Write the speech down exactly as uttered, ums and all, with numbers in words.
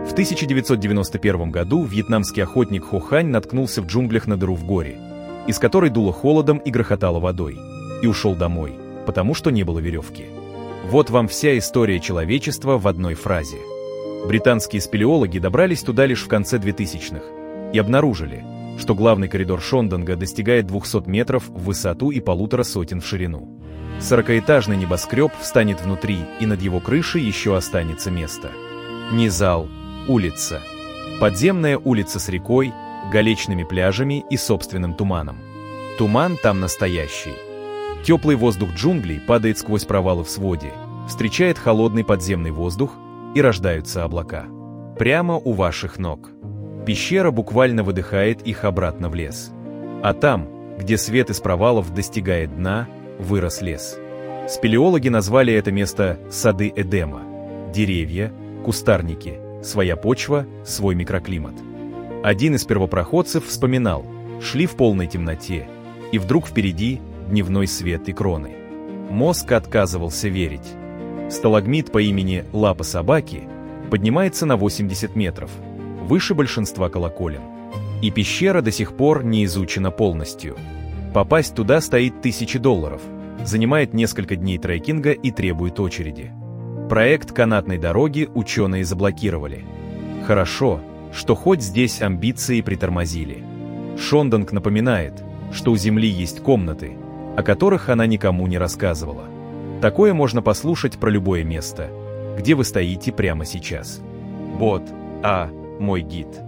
В тысяча девятьсот девяносто первом году вьетнамский охотник Хо Хань наткнулся в джунглях на дыру в горе, из которой дуло холодом и грохотало водой, и ушел домой, потому что не было веревки. Вот вам вся история человечества в одной фразе. Британские спелеологи добрались туда лишь в конце двухтысячных и обнаружили, что главный коридор Шондонга достигает двухсот метров в высоту и полутора сотен в ширину. Сорокаэтажный небоскреб встанет внутри, и над его крышей еще останется место. Не зал, улица. Подземная улица с рекой, галечными пляжами и собственным туманом. Туман там настоящий. Теплый воздух джунглей падает сквозь провалы в своде, встречает холодный подземный воздух, и рождаются облака. Прямо у ваших ног. Пещера буквально выдыхает их обратно в лес. А там, где свет из провалов достигает дна, вырос лес. Спелеологи назвали это место «Сады Эдема». Деревья, кустарники, своя почва, свой микроклимат. Один из первопроходцев вспоминал, шли в полной темноте, и вдруг впереди дневной свет и кроны. Мозг отказывался верить. Сталагмит по имени Лапа собаки поднимается на восемьдесят метров, выше большинства колоколен. И пещера до сих пор не изучена полностью. Попасть туда стоит тысячи долларов, занимает несколько дней трекинга и требует очереди. Проект канатной дороги ученые заблокировали. Хорошо, что хоть здесь амбиции притормозили. Шондонг напоминает, что у Земли есть комнаты, о которых она никому не рассказывала. Такое можно послушать про любое место, где вы стоите прямо сейчас. Бот, а, мой гид.